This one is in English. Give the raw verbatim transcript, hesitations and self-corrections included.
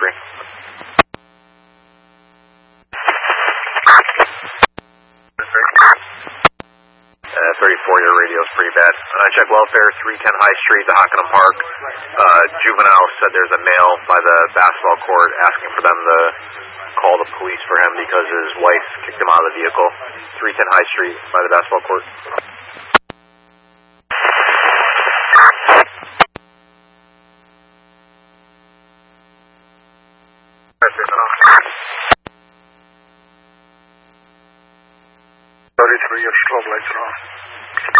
three. Uh, thirty-four, your radio's pretty bad. Uh, check welfare, three ten High Street, the Hockenham Park. Uh, juvenile said there's a male by the basketball court asking for them to call the police for him because his wife kicked him out of the vehicle. three ten High Street by the basketball court. thirty-three, your strobe lights are off.